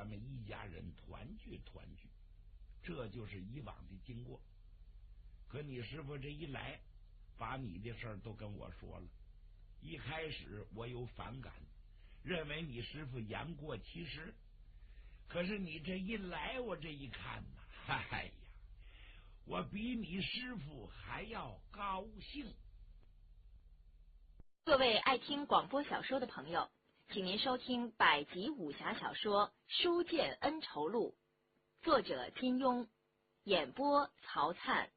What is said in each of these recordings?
们一家人团聚，这就是以往的经过。可你师傅这一来，把你的事儿都跟我说了。一开始我有反感，认为你师傅言过其实。可是你这一来，我这一看呐，哎呀，我比你师傅还要高兴。 各位爱听广播小说的朋友，请您收听百集武侠小说《书剑恩仇录》，作者金庸，演播曹灿。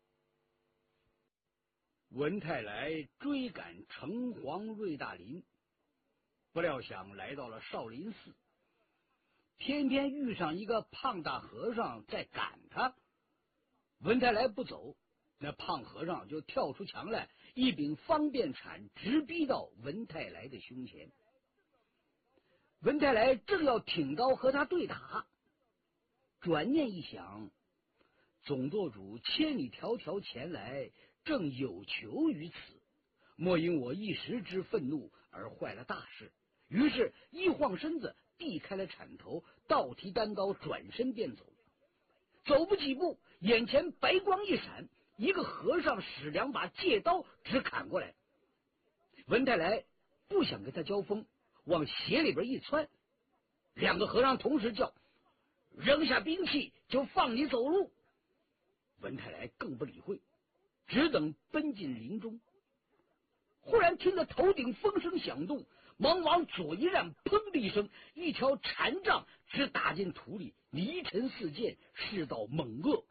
文泰来追赶城隍瑞大林，不料想来到了少林寺，偏偏遇上一个胖大和尚在赶他。文泰来不走，那胖和尚就跳出墙来，一柄方便铲直逼到文泰来的胸前。文泰来正要挺刀和他对打，转念一想，总舵主千里迢迢前来，正有求于此，莫因我一时之愤怒而坏了大事。于是一晃身子避开了铲头，倒提单刀转身便走。走不几步，眼前白光一闪，一个和尚使两把戒刀直砍过来。文泰来不想跟他交锋，往鞋里边一窜，两个和尚同时叫：扔下兵器，就放你走路。文泰来更不理会，只等奔进林中。忽然听得头顶风声响动，忙往左一让，砰的一声，一条禅杖直打进土里，泥尘四溅，势道猛恶。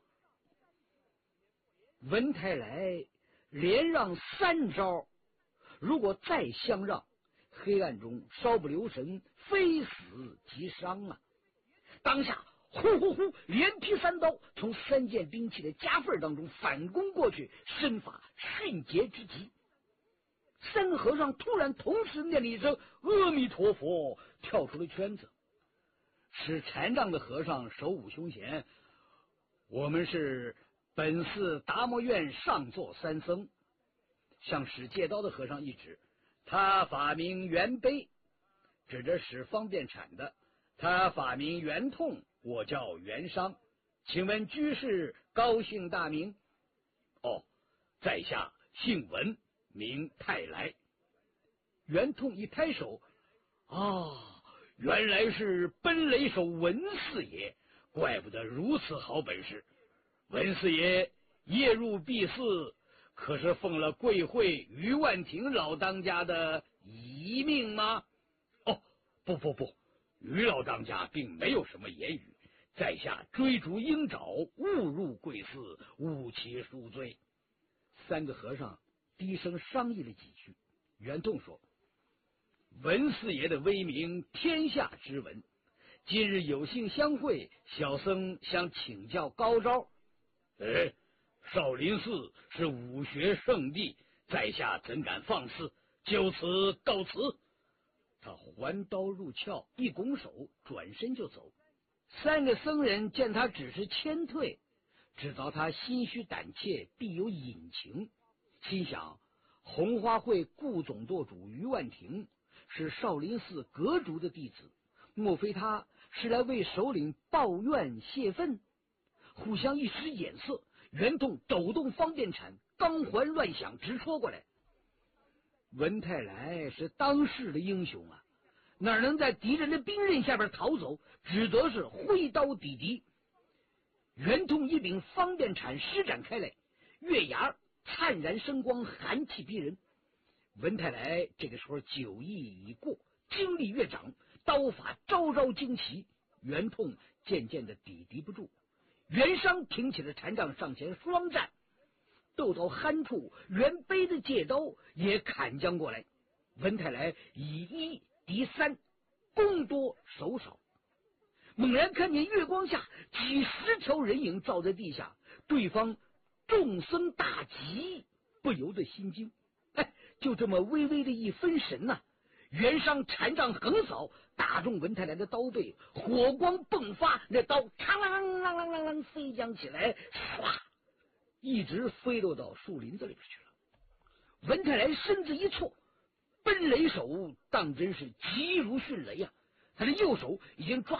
文泰来连让3招，如果再相让，黑暗中稍不留神，非死即伤啊！当下呼呼呼连劈3刀，从3件兵器的夹缝当中反攻过去，身法迅捷之极。3个和尚突然同时念了一声阿弥陀佛，跳出了圈子。使禅杖的和尚手捂胸前：我们是本寺达摩院上座3僧。向使戒刀的和尚一指：他法名袁悲。指着使方便铲的：他法名袁痛，我叫袁商，请问居士高姓大名？哦，在下姓文，名泰来。袁痛一拍手：啊，原来是奔雷手文四爷，怪不得如此好本事。文四爷夜入敝寺，可是奉了贵会于万庭老当家的遗命吗？哦，不，于老当家并没有什么言语，在下追逐鹰爪，误入贵寺，误其赎罪。3个和尚低声商议了几句。袁痛说：文四爷的威名天下知闻，今日有幸相会，小僧想请教高招。少林寺是武学圣地，在下怎敢放肆，就此告辞。他还刀入鞘，一拱手，转身就走。3个僧人见他只是谦退，知道他心虚胆怯，必有隐情，心想红花会顾总舵主于万庭是少林寺阁主的弟子，莫非他是来为首领报怨泄愤？互相一使眼色，袁痛抖动方便铲，钢环乱响，直戳过来。文泰来是当世的英雄啊，哪能在敌人的兵刃下边逃走，只得是挥刀抵敌。袁痛一柄方便铲施展开来，月牙灿然生光，寒气逼人。文泰来这个时候酒意已过，精力越长，刀法招招惊奇，袁痛渐渐的抵敌不住。袁商挺起了禅杖上前双战，斗到酣处，袁悲的戒刀也砍将过来。文泰来以1敌3，攻多守少。猛然看见月光下几10条人影照在地下，对方众僧大吉，不由得心惊。就这么微微的一分神呐，袁商禅杖横扫，打中文泰来的刀背，火光迸发，那刀嘡啷飞将起来，唰，一直飞落到树林子里边去了。文泰来身子一错，奔雷手当真是急如迅雷呀！他的右手已经抓